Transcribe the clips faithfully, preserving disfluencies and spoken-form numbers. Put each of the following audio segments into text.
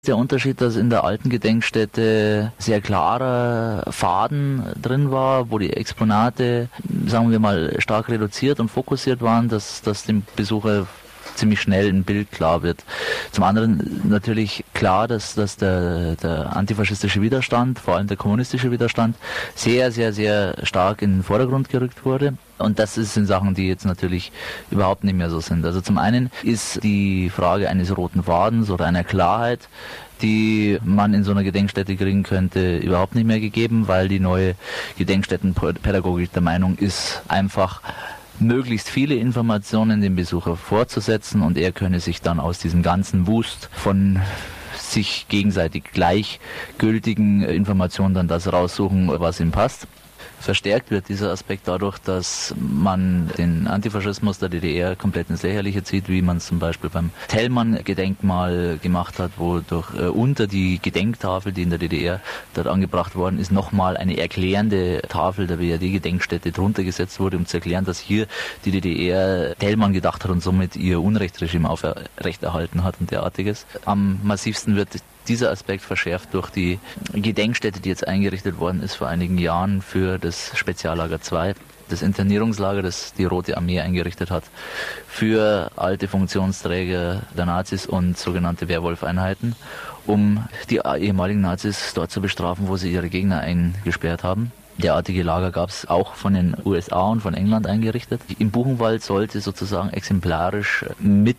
Der Unterschied, dass in der alten Gedenkstätte sehr klarer Faden drin war, wo die Exponate, sagen wir mal, stark reduziert und fokussiert waren, dass, dass dem Besucher ziemlich schnell ein Bild klar wird. Zum anderen natürlich klar, dass, dass der, der antifaschistische Widerstand, vor allem der kommunistische Widerstand, sehr, sehr, sehr stark in den Vordergrund gerückt wurde. Und das sind Sachen, die jetzt natürlich überhaupt nicht mehr so sind. Also zum einen ist die Frage eines roten Fadens oder einer Klarheit, die man in so einer Gedenkstätte kriegen könnte, überhaupt nicht mehr gegeben, weil die neue Gedenkstättenpädagogik der Meinung ist, einfach möglichst viele Informationen dem Besucher vorzusetzen und er könne sich dann aus diesem ganzen Wust von sich gegenseitig gleichgültigen Informationen dann das raussuchen, was ihm passt. Verstärkt wird dieser Aspekt dadurch, dass man den Antifaschismus der D D R komplett ins Lächerliche zieht, wie man es zum Beispiel beim Thälmann-Gedenkmal gemacht hat, wo durch äh, unter die Gedenktafel, die in der D D R dort angebracht worden ist, nochmal eine erklärende Tafel der B R D-Gedenkstätte drunter gesetzt wurde, um zu erklären, dass hier die D D R Thälmann gedacht hat und somit ihr Unrechtsregime aufrechterhalten hat und derartiges. Am massivsten wird dieser Aspekt verschärft durch die Gedenkstätte, die jetzt eingerichtet worden ist vor einigen Jahren für das Speziallager zwei, das Internierungslager, das die Rote Armee eingerichtet hat für alte Funktionsträger der Nazis und sogenannte Werwolf-Einheiten, um die ehemaligen Nazis dort zu bestrafen, wo sie ihre Gegner eingesperrt haben. Derartige Lager gab es auch von den U S A und von England eingerichtet. Im Buchenwald sollte sozusagen exemplarisch mit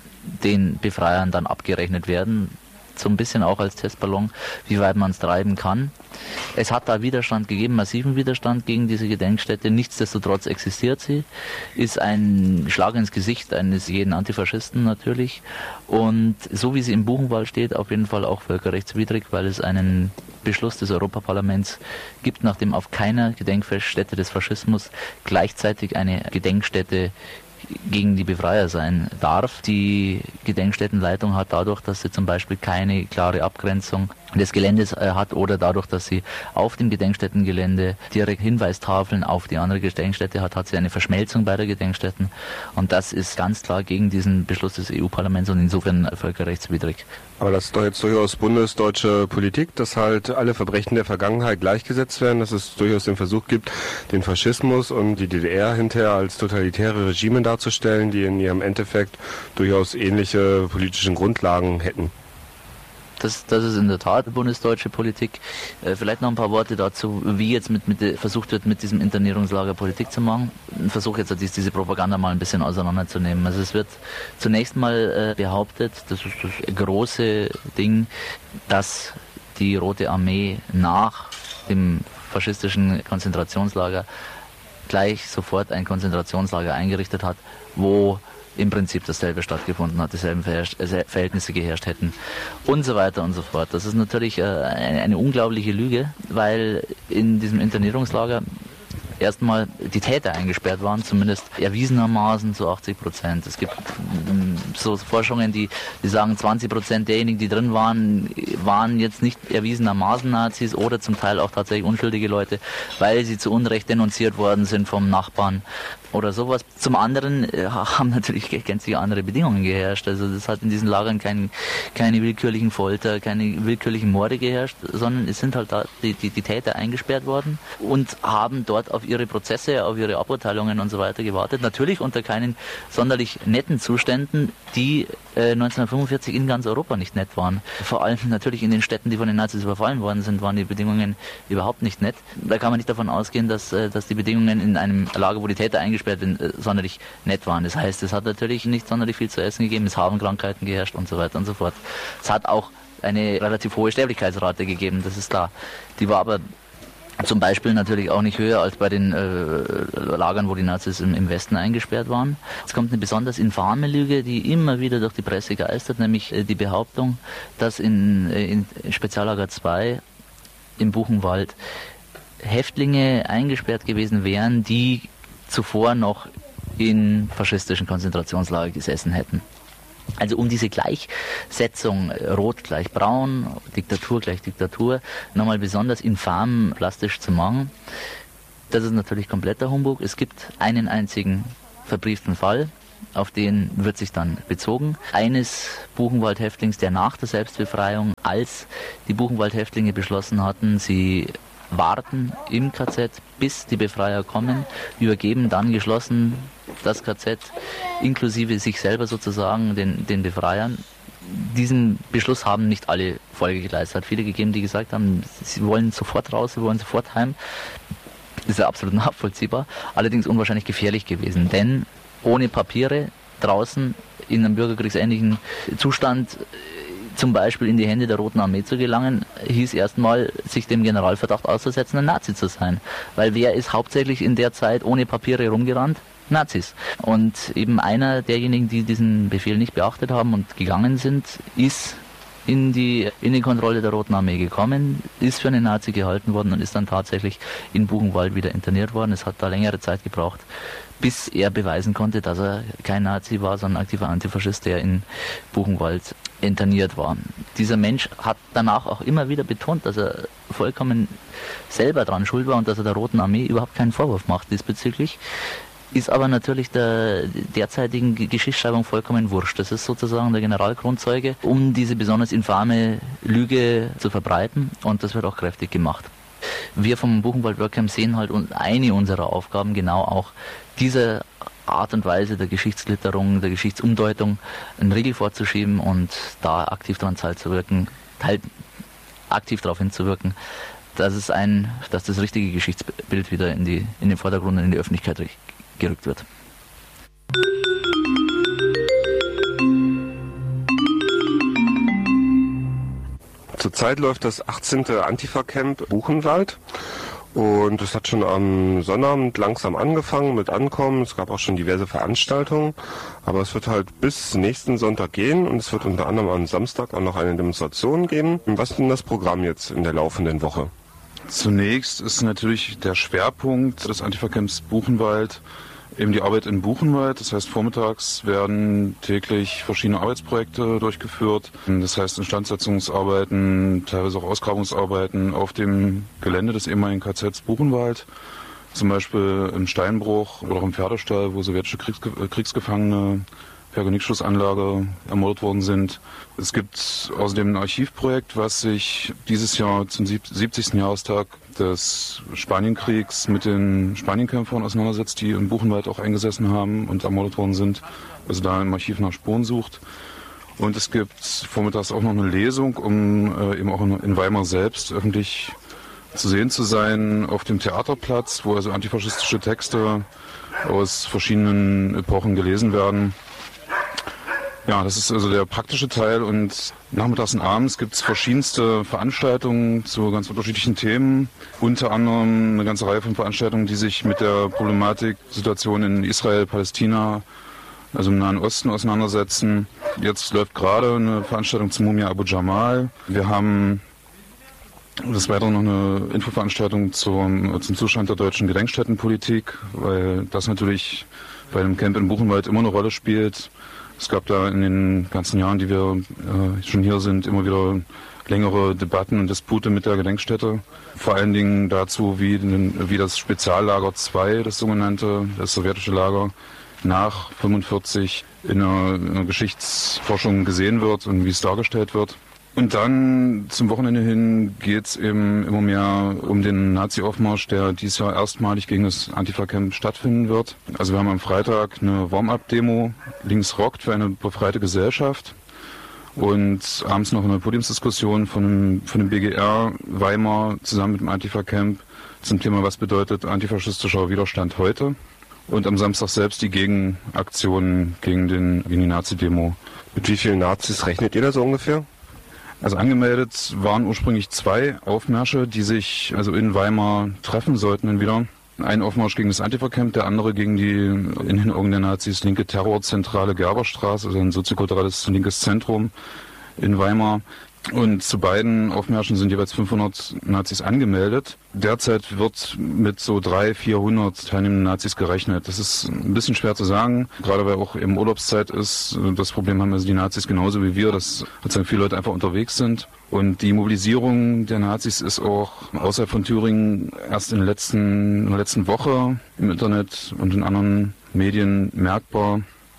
den Befreiern dann abgerechnet werden, so ein bisschen auch als Testballon, wie weit man es treiben kann. Es hat da Widerstand gegeben, massiven Widerstand gegen diese Gedenkstätte. Nichtsdestotrotz existiert sie, ist ein Schlag ins Gesicht eines jeden Antifaschisten natürlich. Und so wie sie im Buchenwald steht, auf jeden Fall auch völkerrechtswidrig, weil es einen Beschluss des Europaparlaments gibt, nachdem auf keiner Gedenkstätte des Faschismus gleichzeitig eine Gedenkstätte gegen die Befreier sein darf. Die Gedenkstättenleitung hat dadurch, dass sie zum Beispiel keine klare Abgrenzung des Geländes äh, hat oder dadurch, dass sie auf dem Gedenkstättengelände direkt Hinweistafeln auf die andere Gedenkstätte hat, hat sie eine Verschmelzung beider Gedenkstätten und das ist ganz klar gegen diesen Beschluss des E U-Parlaments und insofern völkerrechtswidrig. Aber das ist doch jetzt durchaus bundesdeutsche Politik, dass halt alle Verbrechen der Vergangenheit gleichgesetzt werden, dass es durchaus den Versuch gibt, den Faschismus und die D D R hinterher als totalitäre Regime darzustellen, die in ihrem Endeffekt durchaus ähnliche politische Grundlagen hätten. Das, das ist in der Tat bundesdeutsche Politik. Äh, vielleicht noch ein paar Worte dazu, wie jetzt mit, mit versucht wird, mit diesem Internierungslager Politik zu machen. Ich versuche jetzt diese, diese Propaganda mal ein bisschen auseinanderzunehmen. Also es wird zunächst mal äh, behauptet, das ist das große Ding, dass die Rote Armee nach dem faschistischen Konzentrationslager gleich sofort ein Konzentrationslager eingerichtet hat, wo im Prinzip dasselbe stattgefunden hat, dieselben Verhältnisse geherrscht hätten und so weiter und so fort. Das ist natürlich äh, eine, eine unglaubliche Lüge, weil in diesem Internierungslager erstmal die Täter eingesperrt waren, zumindest erwiesenermaßen zu achtzig Prozent. Es gibt m, so Forschungen, die, die sagen, zwanzig Prozent derjenigen, die drin waren, waren jetzt nicht erwiesenermaßen Nazis oder zum Teil auch tatsächlich unschuldige Leute, weil sie zu Unrecht denunziert worden sind vom Nachbarn oder sowas. Zum anderen äh, haben natürlich gänzlich andere Bedingungen geherrscht. Also das hat in diesen Lagern kein, keine willkürlichen Folter, keine willkürlichen Morde geherrscht, sondern es sind halt da die, die, die Täter eingesperrt worden und haben dort auf ihre Prozesse, auf ihre Aburteilungen und so weiter gewartet. Natürlich unter keinen sonderlich netten Zuständen, die äh, neunzehnhundertfünfundvierzig in ganz Europa nicht nett waren. Vor allem natürlich in den Städten, die von den Nazis überfallen worden sind, waren die Bedingungen überhaupt nicht nett. Da kann man nicht davon ausgehen, dass, äh, dass die Bedingungen in einem Lager, wo die Täter eingesperrt sind, äh, sonderlich nett waren. Das heißt, es hat natürlich nicht sonderlich viel zu essen gegeben, es haben Krankheiten geherrscht und so weiter und so fort. Es hat auch eine relativ hohe Sterblichkeitsrate gegeben, das ist klar. Die war aber zum Beispiel natürlich auch nicht höher als bei den äh, Lagern, wo die Nazis im, im Westen eingesperrt waren. Es kommt eine besonders infame Lüge, die immer wieder durch die Presse geistert, nämlich äh, die Behauptung, dass in, äh, in Speziallager zwei im Buchenwald Häftlinge eingesperrt gewesen wären, die zuvor noch in faschistischen Konzentrationslagern gesessen hätten. Also um diese Gleichsetzung Rot gleich Braun, Diktatur gleich Diktatur nochmal besonders infam plastisch zu machen, das ist natürlich kompletter Humbug. Es gibt einen einzigen verbrieften Fall auf den wird sich dann bezogen. Eines Buchenwald-Häftlings, der nach der Selbstbefreiung, als die Buchenwald-Häftlinge beschlossen hatten, sie warten im K Z, bis die Befreier kommen, übergeben dann geschlossen das K Z, inklusive sich selber sozusagen, den, den Befreiern. Diesen Beschluss haben nicht alle Folge geleistet. Es hat viele gegeben, die gesagt haben, sie wollen sofort raus, sie wollen sofort heim. Das ist ja absolut nachvollziehbar, allerdings unwahrscheinlich gefährlich gewesen, denn ohne Papiere draußen in einem bürgerkriegsähnlichen Zustand zum Beispiel in die Hände der Roten Armee zu gelangen, hieß erstmal, sich dem Generalverdacht auszusetzen, ein Nazi zu sein. Weil wer ist hauptsächlich in der Zeit ohne Papiere rumgerannt? Nazis. Und eben einer derjenigen, die diesen Befehl nicht beachtet haben und gegangen sind, ist in die, in die Kontrolle der Roten Armee gekommen, ist für einen Nazi gehalten worden und ist dann tatsächlich in Buchenwald wieder interniert worden. Es hat da längere Zeit gebraucht, bis er beweisen konnte, dass er kein Nazi war, sondern ein aktiver Antifaschist, der in Buchenwald interniert war. Dieser Mensch hat danach auch immer wieder betont, dass er vollkommen selber dran schuld war und dass er der Roten Armee überhaupt keinen Vorwurf macht diesbezüglich. Ist aber natürlich der derzeitigen Geschichtsschreibung vollkommen wurscht. Das ist sozusagen der Generalgrundzeuge, um diese besonders infame Lüge zu verbreiten, und das wird auch kräftig gemacht. Wir vom Buchenwald WordCamp sehen halt eine unserer Aufgaben genau auch dieser Art und Weise der Geschichtsklitterung, der Geschichtsumdeutung einen Riegel vorzuschieben und da aktiv daran teilzuwirken, teil, aktiv darauf hinzuwirken, dass es ein, dass das richtige Geschichtsbild wieder in die, in den Vordergrund und in die Öffentlichkeit gerückt wird. Zurzeit läuft das achtzehnte Antifa-Camp Buchenwald und es hat schon am Sonnabend langsam angefangen mit Ankommen. Es gab auch schon diverse Veranstaltungen, aber es wird halt bis nächsten Sonntag gehen und es wird unter anderem am Samstag auch noch eine Demonstration geben. Was ist denn das Programm jetzt in der laufenden Woche? Zunächst ist natürlich der Schwerpunkt des Antifa-Camps Buchenwald eben die Arbeit in Buchenwald. Das heißt, vormittags werden täglich verschiedene Arbeitsprojekte durchgeführt. Das heißt, Instandsetzungsarbeiten, teilweise auch Ausgrabungsarbeiten auf dem Gelände des ehemaligen K Zs Buchenwald. Zum Beispiel im Steinbruch oder auch im Pferdestall, wo sowjetische Kriegsge Kriegsgefangene per Genickschussanlage ermordet worden sind. Es gibt außerdem ein Archivprojekt, was sich dieses Jahr zum siebzigsten Jahrestag des Spanienkriegs mit den Spanienkämpfern auseinandersetzt, die im Buchenwald auch eingesessen haben und ermordet worden sind. Also da im Archiv nach Spuren sucht. Und es gibt vormittags auch noch eine Lesung, um äh, eben auch in, in Weimar selbst öffentlich zu sehen zu sein, auf dem Theaterplatz, wo also antifaschistische Texte aus verschiedenen Epochen gelesen werden. Ja, das ist also der praktische Teil, und nachmittags und abends gibt es verschiedenste Veranstaltungen zu ganz unterschiedlichen Themen. Unter anderem eine ganze Reihe von Veranstaltungen, die sich mit der Problematik, Situation in Israel, Palästina, also im Nahen Osten auseinandersetzen. Jetzt läuft gerade eine Veranstaltung zum Mumia Abu Jamal. Wir haben des Weiteren noch eine Infoveranstaltung zum, zum Zustand der deutschen Gedenkstättenpolitik, weil das natürlich bei dem Camp in Buchenwald immer eine Rolle spielt. Es gab da in den ganzen Jahren, die wir äh, schon hier sind, immer wieder längere Debatten und Dispute mit der Gedenkstätte. Vor allen Dingen dazu, wie, wie das Speziallager zwei, das sogenannte, das sowjetische Lager, nach fünfundvierzig in der, in der Geschichtsforschung gesehen wird und wie es dargestellt wird. Und dann zum Wochenende hin geht es eben immer mehr um den Nazi-Aufmarsch, der dieses Jahr erstmalig gegen das Antifa-Camp stattfinden wird. Also wir haben am Freitag eine Warm-up-Demo, Links rockt für eine befreite Gesellschaft, und abends noch eine Podiumsdiskussion von dem, von dem B G R Weimar zusammen mit dem Antifa-Camp zum Thema, was bedeutet antifaschistischer Widerstand heute. Und am Samstag selbst die Gegenaktionen gegen, den, gegen die Nazi-Demo. Mit wie vielen Nazis rechnet ihr da so ungefähr? Also angemeldet waren ursprünglich zwei Aufmärsche, die sich also in Weimar treffen sollten dann wieder. Ein Aufmarsch gegen das Antifa-Camp, der andere gegen die in den Augen der Nazis linke Terrorzentrale Gerberstraße, also ein soziokulturelles linkes Zentrum in Weimar. Und zu beiden Aufmärschen sind jeweils fünfhundert Nazis angemeldet. Derzeit wird mit so dreihundert, vierhundert teilnehmenden Nazis gerechnet. Das ist ein bisschen schwer zu sagen, gerade weil auch eben Urlaubszeit ist. Das Problem haben also die Nazis genauso wie wir, dass viele Leute einfach unterwegs sind. Und die Mobilisierung der Nazis ist auch außerhalb von Thüringen erst in der letzten, in der letzten Woche im Internet und in anderen Medien merkbar.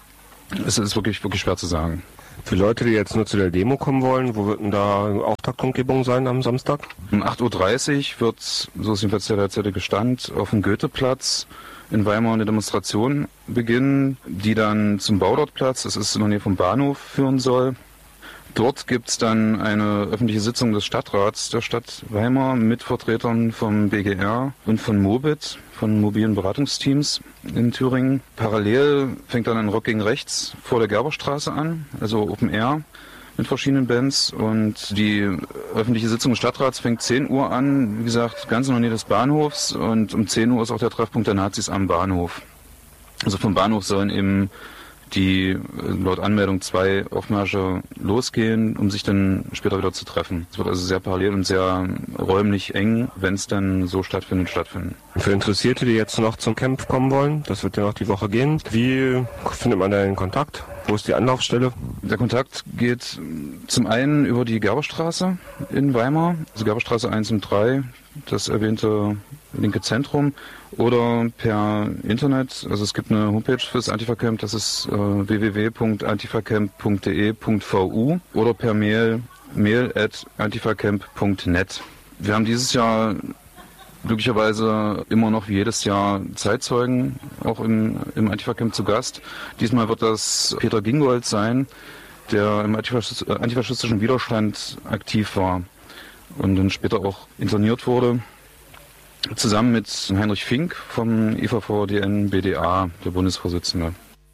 Es ist wirklich, wirklich schwer zu sagen. Für Leute, die jetzt nur zu der Demo kommen wollen, wo wird denn da Auftaktkundgebung sein am Samstag? Um acht Uhr dreißig wird, so ist jedenfalls der derzeitige Stand, auf dem Goetheplatz in Weimar eine Demonstration beginnen, die dann zum Baudortplatz, das ist in der Nähe vom Bahnhof, führen soll. Dort gibt es dann eine öffentliche Sitzung des Stadtrats der Stadt Weimar mit Vertretern vom B G R und von Mobit, von mobilen Beratungsteams in Thüringen. Parallel fängt dann ein Rock gegen Rechts vor der Gerberstraße an, also Open Air mit verschiedenen Bands. Und die öffentliche Sitzung des Stadtrats fängt zehn Uhr an, wie gesagt, ganz in der Nähe des Bahnhofs. Und um zehn Uhr ist auch der Treffpunkt der Nazis am Bahnhof. Also vom Bahnhof sollen eben die laut Anmeldung zwei Aufmärsche losgehen, um sich dann später wieder zu treffen. Es wird also sehr parallel und sehr räumlich eng, wenn es dann so stattfindet, stattfinden. Für Interessierte, die jetzt noch zum Camp kommen wollen, das wird ja noch die Woche gehen, wie findet man da den Kontakt? Wo ist die Anlaufstelle? Der Kontakt geht zum einen über die Gerberstraße in Weimar, also Gerberstraße eins und drei, das erwähnte linke Zentrum, oder per Internet. Also es gibt eine Homepage fürs Antifa-Camp, das ist äh, w w w punkt antifacamp punkt d e punkt v u, oder per Mail mail at antifacamp punkt net. Wir haben dieses Jahr glücklicherweise immer noch wie jedes Jahr Zeitzeugen auch im, im Antifa-Camp zu Gast. Diesmal wird das Peter Gingold sein, der im antifaschistischen Widerstand aktiv war und dann später auch interniert wurde, zusammen mit Heinrich Fink vom E V V D N B D A, der Bundesvorsitzende.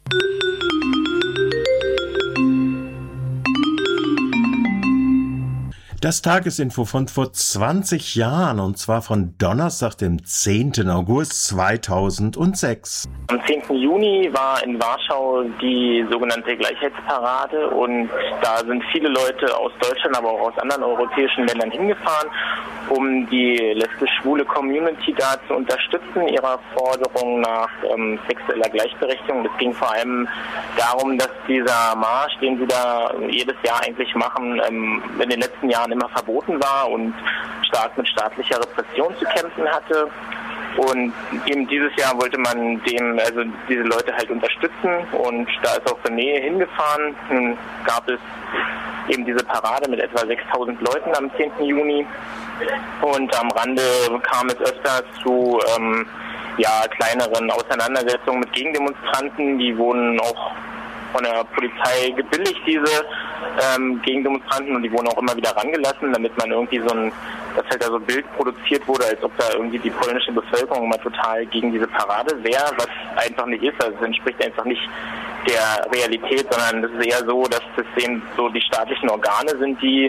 Das Tagesinfo von vor zwanzig Jahren, und zwar von Donnerstag, dem zehnten August zweitausendsechs. Am zehnten Juni war in Warschau die sogenannte Gleichheitsparade, und da sind viele Leute aus Deutschland, aber auch aus anderen europäischen Ländern hingefahren, um die lesbisch-schwule Community da zu unterstützen, ihrer Forderung nach ähm, sexueller Gleichberechtigung. Es ging vor allem darum, dass dieser Marsch, den sie da jedes Jahr eigentlich machen, ähm, in den letzten Jahren immer verboten war und stark mit staatlicher Repression zu kämpfen hatte. Und eben dieses Jahr wollte man dem, also diese Leute halt unterstützen, und da ist auch René hingefahren. Nun gab es eben diese Parade mit etwa sechstausend Leuten am zehnten Juni, und am Rande kam es öfters zu ähm, ja, kleineren Auseinandersetzungen mit Gegendemonstranten. Die wurden auch von der Polizei gebilligt, diese ähm, Gegendemonstranten, und die wurden auch immer wieder rangelassen, damit man irgendwie so ein, dass halt da so ein Bild produziert wurde, als ob da irgendwie die polnische Bevölkerung immer total gegen diese Parade wäre, was einfach nicht ist. Also es entspricht einfach nicht der Realität, sondern es ist eher so, dass das eben so die staatlichen Organe sind, die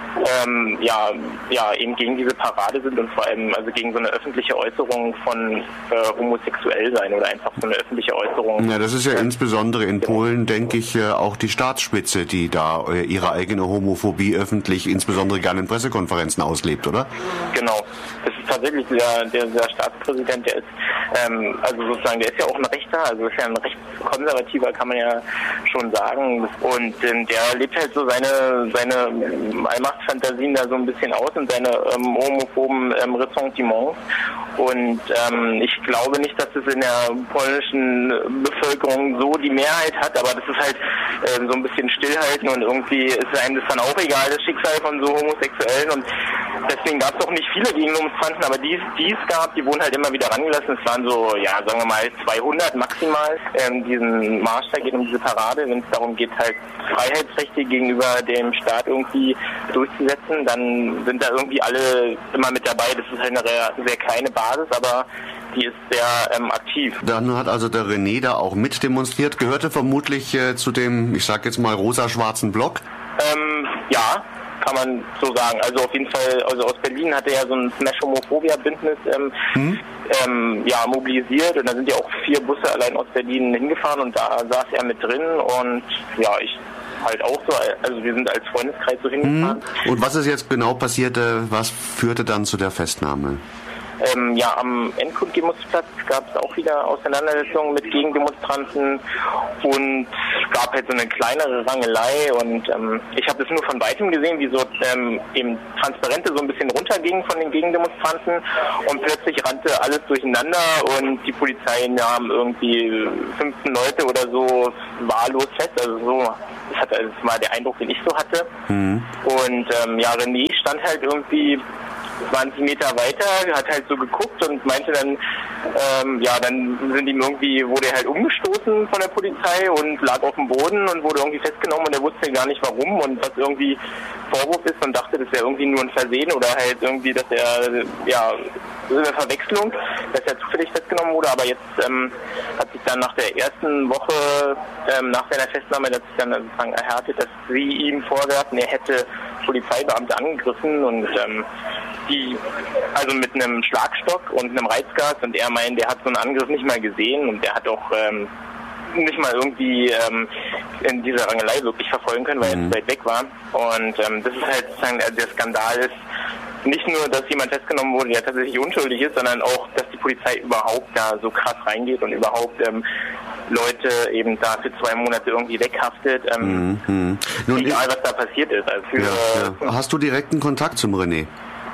ähm, ja, ja eben gegen diese Parade sind, und vor allem also gegen so eine öffentliche Äußerung von äh, homosexuell sein oder einfach so eine öffentliche Äußerung. Ja, das ist ja insbesondere in Polen, denke ich, auch die Staatsspitze, die da ihre eigene Homophobie öffentlich, insbesondere gerne in Pressekonferenzen auslebt, oder? Genau. Das ist tatsächlich der, der, der Staatspräsident, der ist, ähm, also sozusagen, der ist ja auch ein Rechter, also ist ja ein rechtskonservativer, kann man ja schon sagen. Und ähm, der lebt halt so seine, seine Allmachtsfantasien da so ein bisschen aus und seine ähm, homophoben ähm, Ressentiments. Und ähm, ich glaube nicht, dass es in der polnischen Bevölkerung so die Mehrheit hat, aber das ist halt äh, so ein bisschen stillhalten, und irgendwie ist einem das dann auch egal, das Schicksal von so Homosexuellen, und deswegen gab es auch nicht viele Gegendemonstranten, aber die, die es gab, die wurden halt immer wieder rangelassen. Es waren so, ja, sagen wir mal zweihundert maximal, ähm, diesen Marsch da geht, um diese Parade. Wenn es darum geht, halt Freiheitsrechte gegenüber dem Staat irgendwie durchzusetzen, dann sind da irgendwie alle immer mit dabei. Das ist halt eine sehr kleine Basis, aber die ist sehr ähm, aktiv. Dann hat also der René da auch mit demonstriert, gehörte vermutlich äh, zu dem, ich sag jetzt mal, rosa-schwarzen Block? Ähm, ja, kann man so sagen. Also auf jeden Fall, also aus Berlin hat er ja so ein Smash-Homophobia-Bündnis ähm, hm? ähm, ja, mobilisiert, und da sind ja auch vier Busse allein aus Berlin hingefahren, und da saß er mit drin, und ja, ich halt auch so, also wir sind als Freundeskreis so hingefahren. Hm? Und was ist jetzt genau passiert, was führte dann zu der Festnahme? Ähm, ja, am Endkundgebungsplatz gab es auch wieder Auseinandersetzungen mit Gegendemonstranten und es gab halt so eine kleinere Rangelei und ähm, ich habe das nur von weitem gesehen, wie so ähm, eben Transparente so ein bisschen runtergingen von den Gegendemonstranten und plötzlich rannte alles durcheinander und die Polizei nahm irgendwie fünfzehn Leute oder so wahllos fest, also so, das, hat, das war der Eindruck, den ich so hatte. Mhm. Und ähm, ja, René stand halt irgendwie zwanzig Meter weiter, hat halt so geguckt und meinte dann, ähm, ja, dann sind ihm irgendwie, wurde er halt umgestoßen von der Polizei und lag auf dem Boden und wurde irgendwie festgenommen und er wusste gar nicht warum und was irgendwie Vorwurf ist und dachte, das wäre irgendwie nur ein Versehen oder halt irgendwie, dass er, ja, eine Verwechslung, dass er zufällig festgenommen wurde, aber jetzt ähm, hat sich dann nach der ersten Woche, ähm, nach seiner Festnahme, dass sich dann sozusagen erhärtet, dass sie ihm vorwerfen, er hätte Polizeibeamte angegriffen und ähm, die, also mit einem Schlagstock und einem Reizgas und er meint, der hat so einen Angriff nicht mal gesehen und der hat auch ähm, nicht mal irgendwie ähm, in dieser Rangelei wirklich verfolgen können, weil mhm. er zu weit weg war und ähm, das ist halt sozusagen der Skandal ist, nicht nur, dass jemand festgenommen wurde, der tatsächlich unschuldig ist, sondern auch, dass die Polizei überhaupt da so krass reingeht und überhaupt ähm, Leute eben da für zwei Monate irgendwie weghaftet. Ähm, mhm. Nun, egal, was da passiert ist. Also für, ja, ja. Hast du direkten Kontakt zum René?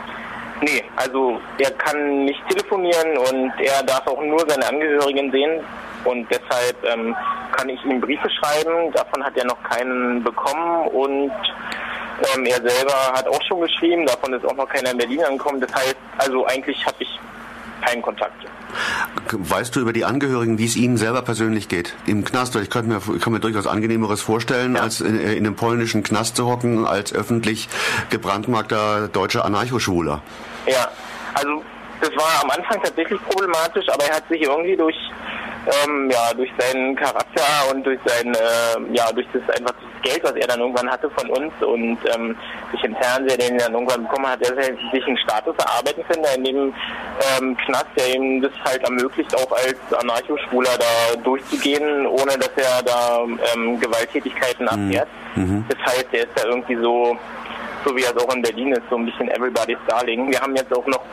Nee, also er kann nicht telefonieren und er darf auch nur seine Angehörigen sehen und deshalb ähm, kann ich ihm Briefe schreiben. Davon hat er noch keinen bekommen und Ähm, er selber hat auch schon geschrieben, davon ist auch noch keiner in Berlin angekommen. Das heißt, also eigentlich habe ich keinen Kontakt. Weißt du über die Angehörigen, wie es ihnen selber persönlich geht? Im Knast, ich könnte mir, ich kann mir durchaus Angenehmeres vorstellen, ja. als in, in einem polnischen Knast zu hocken, als öffentlich gebrandmarkter deutscher Anarchoschwuler. Ja, also das war am Anfang tatsächlich problematisch, aber er hat sich irgendwie durch Ähm, ja, durch seinen Charakter und durch sein, äh, ja, durch das einfach das Geld, was er dann irgendwann hatte von uns und ähm, durch den Fernseher, den er dann irgendwann bekommen hat, er sich einen Status erarbeiten können, der in dem ähm, Knast, der ihm das halt ermöglicht, auch als Anarcho-Schwuler da durchzugehen, ohne dass er da ähm, Gewalttätigkeiten abfährt. Mhm. Das heißt, er ist da irgendwie so, so wie er es auch in Berlin ist, so ein bisschen everybody's darling. Wir haben jetzt auch noch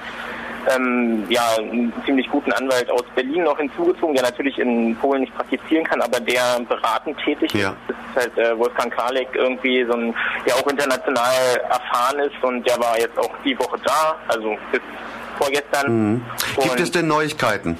Ähm, ja, einen ziemlich guten Anwalt aus Berlin noch hinzugezogen, der natürlich in Polen nicht praktizieren kann, aber der beratend tätig ist. Ja. Das ist halt äh, Wolfgang Karlek irgendwie so ein, der auch international erfahren ist und der war jetzt auch die Woche da, also bis vorgestern. Mhm. Gibt es denn Neuigkeiten?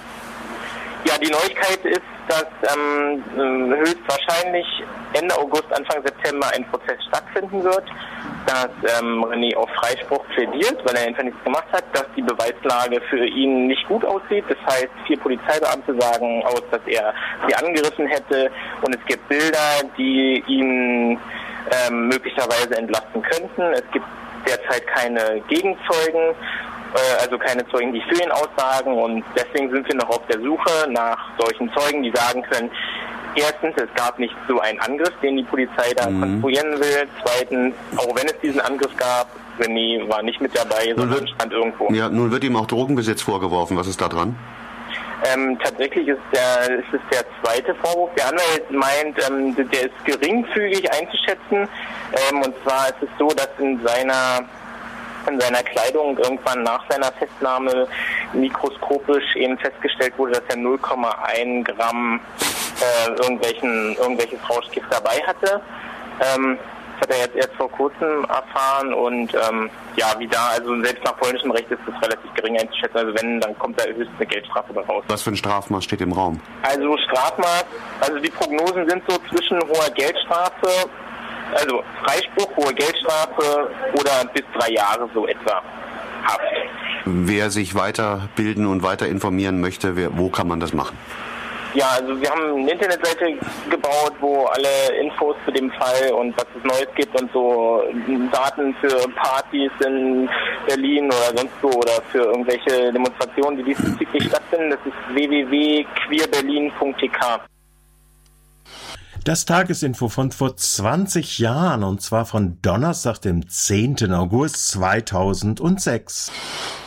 Ja, die Neuigkeit ist, dass ähm, höchstwahrscheinlich Ende August, Anfang September ein Prozess stattfinden wird, dass ähm, René auf Freispruch plädiert, weil er einfach nichts gemacht hat, dass die Beweislage für ihn nicht gut aussieht. Das heißt, vier Polizeibeamte sagen aus, dass er sie angegriffen hätte und es gibt Bilder, die ihn ähm, möglicherweise entlasten könnten. Es gibt derzeit keine Gegenzeugen, also keine Zeugen, die für ihn aussagen und deswegen sind wir noch auf der Suche nach solchen Zeugen, die sagen können, erstens, es gab nicht so einen Angriff, den die Polizei da mhm. konstruieren will. Zweitens, auch wenn es diesen Angriff gab, René war nicht mit dabei, sondern wird, stand irgendwo. Ja, nun wird ihm auch Drogenbesitz vorgeworfen. Was ist da dran? Ähm, tatsächlich ist, der, ist es der zweite Vorwurf. Der Anwalt meint, ähm, der ist geringfügig einzuschätzen. Ähm, und zwar ist es so, dass in seiner in seiner Kleidung irgendwann nach seiner Festnahme mikroskopisch eben festgestellt wurde, dass er null Komma eins Gramm äh, irgendwelchen, irgendwelches Rauschgift dabei hatte. Ähm, das hat er jetzt erst vor kurzem erfahren und ähm, ja, wie da, also selbst nach polnischem Recht ist das relativ gering einzuschätzen. Also wenn, dann kommt da höchstens eine Geldstrafe bei raus. Was für ein Strafmaß steht im Raum? Also Strafmaß, also die Prognosen sind so zwischen hoher Geldstrafe, also Freispruch, hohe Geldstrafe oder bis drei Jahre so etwa Haft. Wer sich weiterbilden und weiter informieren möchte, wer, wo kann man das machen? Ja, also wir haben eine Internetseite gebaut, wo alle Infos zu dem Fall und was es Neues gibt und so Daten für Partys in Berlin oder sonst wo oder für irgendwelche Demonstrationen, die diesbezüglich stattfinden. Das ist w w w punkt queerberlin punkt t k. Das Tagesinfo von vor zwanzig Jahren, und zwar von Donnerstag, dem zehnten August zweitausendsechs.